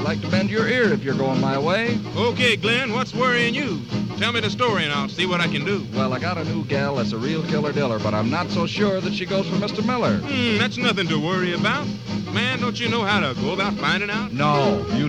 like to bend your ear if you're going my way. Okay, Glenn, what's worrying you? Tell me the story and I'll see what I can do. Well, I got a new gal that's a real killer-diller, but I'm not so sure that she goes for Mr. Miller. That's nothing to worry about. Man, don't you know how to go about finding out? No, you